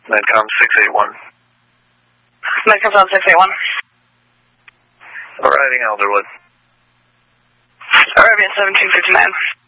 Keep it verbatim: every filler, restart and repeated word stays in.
Medcom six eight one. Medcom six eight one. Arriving Elderwood. Arriving at seventeen fifty-nine.